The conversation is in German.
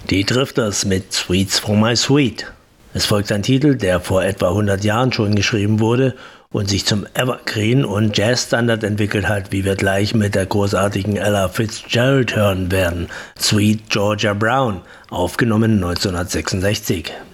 Die Drifters mit Sweets for My Sweet. Es folgt ein Titel, der vor etwa 100 Jahren schon geschrieben wurde und sich zum Evergreen und Jazzstandard entwickelt hat, wie wir gleich mit der großartigen Ella Fitzgerald hören werden. Sweet Georgia Brown, aufgenommen 1966.